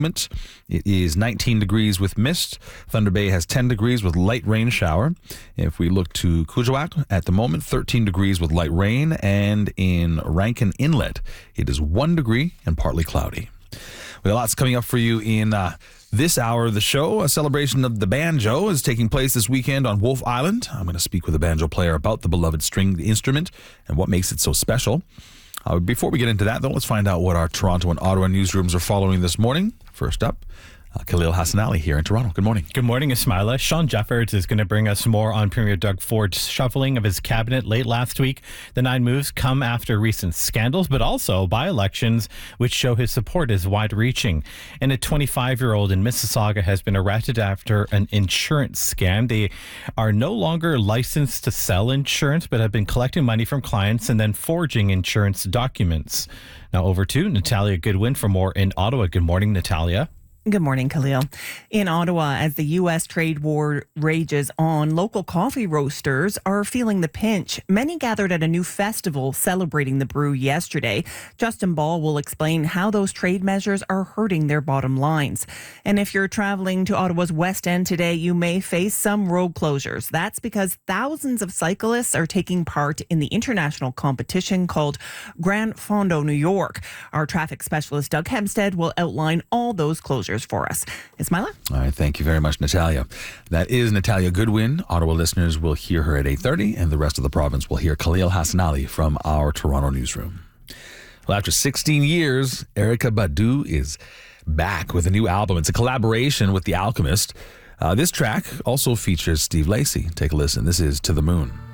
It is 19 degrees with mist. Thunder Bay has 10 degrees with light rain shower. If we look to Kuujjuaq, at the moment, 13 degrees with light rain. And in Rankin Inlet, it is 1 degree and partly cloudy. We have lots coming up for you in this hour of the show. A celebration of the banjo is taking place this weekend on Wolfe Island. I'm going to speak with a banjo player about the beloved stringed instrument and what makes it so special. Before we get into that, though, let's find out what our Toronto and Ottawa newsrooms are following this morning. First up, Khalil Hassanali here in Toronto. Good morning. Good morning, Ismaila. Sean Jeffords is going to bring us more on Premier Doug Ford's shuffling of his cabinet late last week. The 9 moves come after recent scandals, but also by-elections, which show his support is wide-reaching. And a 25-year-old in Mississauga has been arrested after an insurance scam. They are no longer licensed to sell insurance, but have been collecting money from clients and then forging insurance documents. Now over to Natalia Goodwin for more in Ottawa. Good morning, Natalia. Good morning, Khalil. In Ottawa, as the U.S. trade war rages on, local coffee roasters are feeling the pinch. Many gathered at a new festival celebrating the brew yesterday. Justin Ball will explain how those trade measures are hurting their bottom lines. And if you're traveling to Ottawa's West End today, you may face some road closures. That's because thousands of cyclists are taking part in the international competition called Grand Fondo New York. Our traffic specialist, Doug Hempstead, will outline all those closures for us. Ismaila? All right, thank you very much, Natalia. That is Natalia Goodwin. Ottawa listeners will hear her at 8:30, and the rest of the province will hear Khalil Hassanali from our Toronto newsroom. Well, after 16 years, Erykah Badu is back with a new album. It's a collaboration with The Alchemist. This track also features Steve Lacy. Take a listen. This is To the Moon.